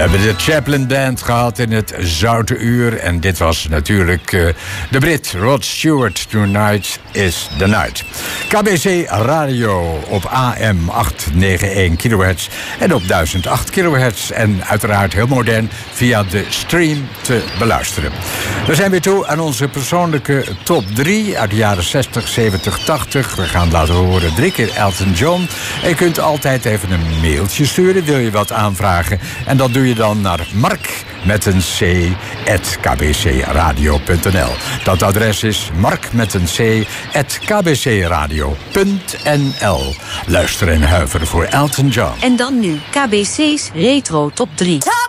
hebben de Chaplin Band gehad in het Zoute Uur. En dit was natuurlijk de Brit Rod Stewart. Tonight is the night. KBC Radio op AM 891 kHz en op 1008 kHz. En uiteraard heel modern via de stream te beluisteren. We zijn weer toe aan onze persoonlijke top 3 uit de jaren 60, 70, 80. We gaan laten horen 3 keer Elton John. En je kunt altijd even een mailtje sturen, wil je wat aanvragen. En dat doe je dan naar mark@kbcradio.nl. Dat adres is mark@kbcradio.nl. Luister en huiver voor Elton John. En dan nu KBC's Retro Top 3.